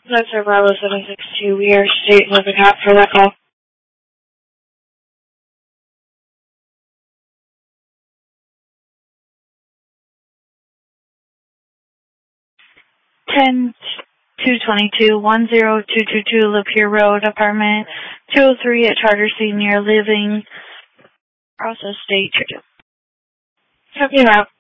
That's our Bravo 762. We are state looking out for that call. 10-222, 10222 Lapeer Road, apartment 203 at Charter Senior Living, Process State. Copy out.